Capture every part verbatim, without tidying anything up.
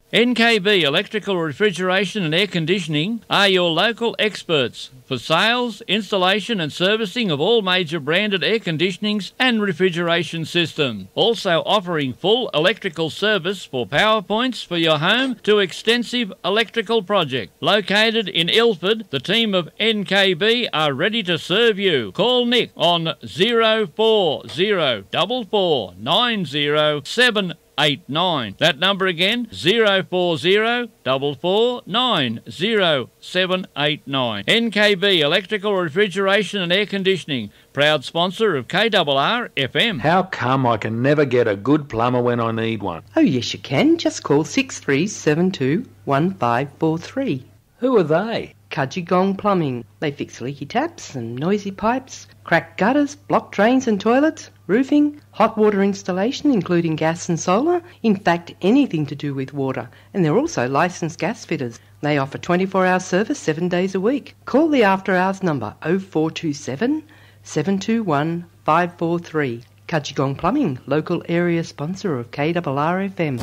N K B Electrical, Refrigeration and Air Conditioning are your local experts for sales, installation and servicing of all major branded air conditionings and refrigeration systems. Also offering full electrical service for power points for your home to extensive electrical project. Located in Ilford, the team of N K B are ready to serve you. Call Nick on zero four zero four four nine zero seven eight nine. That number again, zero four zero four four nine zero seven eight nine. N K B Electrical, Refrigeration and Air Conditioning, proud sponsor of K R R F M. How come I can never get a good plumber when I need one? Oh yes you can, just call six three seven two one five four three. Who are they? Kajigong Plumbing. They fix leaky taps and noisy pipes, cracked gutters, blocked drains and toilets, roofing, hot water installation including gas and solar, in fact anything to do with water. And they're also licensed gas fitters. They offer twenty-four hour service seven days a week. Call the after hours number oh four two seven seven two one five four three. Kajigong Plumbing, local area sponsor of K R R F M.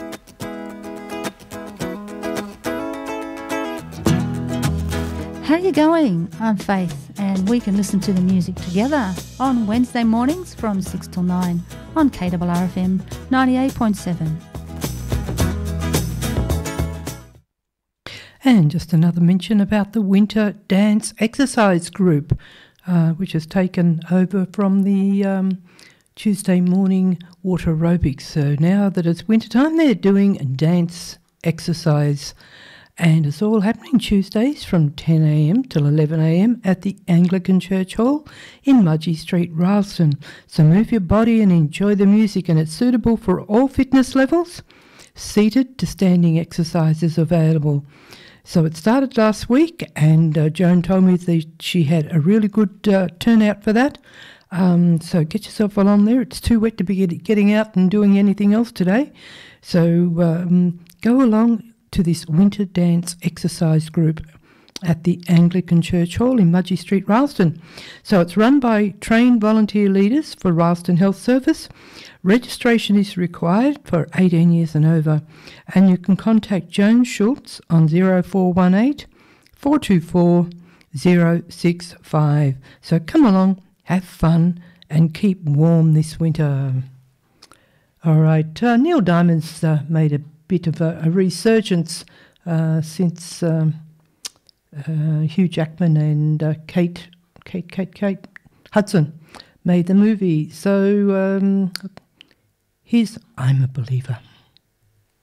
How you going? I'm Faith, and we can listen to the music together on Wednesday mornings from six till nine on K R R F M ninety-eight point seven. And just another mention about the Winter Dance Exercise Group, uh, which has taken over from the um, Tuesday morning water aerobics. So now that it's wintertime, they're doing a dance exercise. And it's all happening Tuesdays from ten a m till eleven a m at the Anglican Church Hall in Mudgee Street, Ralston. So move your body and enjoy the music, and it's suitable for all fitness levels. Seated to standing exercises available. So it started last week, and uh, Joan told me that she had a really good uh, turnout for that. Um, so get yourself along there. It's too wet to be get, getting out and doing anything else today. So um, go along to this winter dance exercise group at the Anglican Church Hall in Mudgee Street, Ralston. So it's run by trained volunteer leaders for Ralston Health Service. Registration is required for eighteen years and over, and you can contact Joan Schultz on zero four one eight four two four zero six five. So come along, have fun, and keep warm this winter. All right, uh, Neil Diamond's uh, made a bit of a, a resurgence uh, since um, uh, Hugh Jackman and uh, Kate, Kate, Kate, Kate Hudson made the movie. So um, here's I'm a Believer.